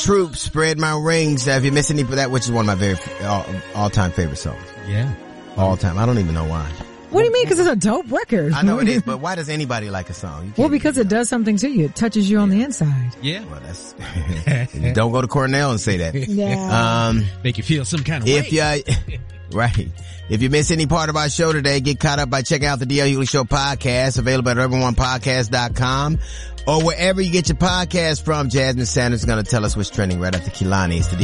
Troop, Spread My Wings. If you miss any of that, which is one of my very all-time favorite songs. Yeah. All time. I don't even know why. What do you mean? Because it's a dope record. I know it is, but why does anybody like a song? Well, because it does something to you. It touches you on the inside. Yeah. Well, that's, don't go to Cornell and say that. Yeah. Make you feel some kind of way. Right. If you miss any part of our show today, get caught up by checking out the DL Hughley Show podcast, available at urban1podcast.com or wherever you get your podcast from. Jasmine Sanders is going to tell us what's trending right after Kehlani. It's the